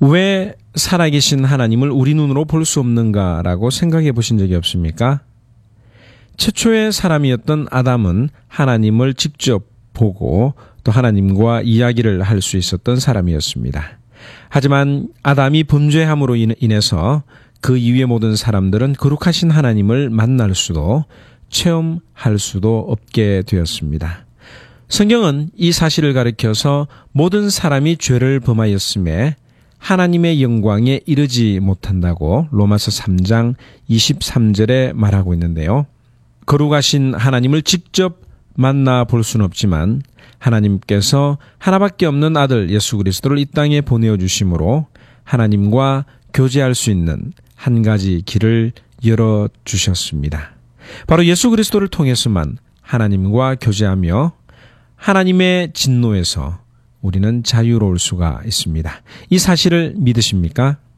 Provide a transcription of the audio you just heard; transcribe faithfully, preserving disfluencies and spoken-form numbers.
왜 살아계신 하나님을 우리 눈으로 볼 수 없는가라고 생각해 보신 적이 없습니까? 최초의 사람이었던 아담은 하나님을 직접 보고 또 하나님과 이야기를 할 수 있었던 사람이었습니다. 하지만 아담이 범죄함으로 인해서 그 이후의 모든 사람들은 거룩하신 하나님을 만날 수도 체험할 수도 없게 되었습니다. 성경은 이 사실을 가리켜서 모든 사람이 죄를 범하였음에 하나님의 영광에 이르지 못한다고 로마서 삼 장 이십삼 절에 말하고 있는데요. 거룩하신 하나님을 직접 만나볼 수는 없지만 하나님께서 하나밖에 없는 아들 예수 그리스도를 이 땅에 보내어 주심으로 하나님과 교제할 수 있는 한 가지 길을 열어주셨습니다. 바로 예수 그리스도를 통해서만 하나님과 교제하며 하나님의 진노에서 우리는 자유로울 수가 있습니다. 이 사실을 믿으십니까?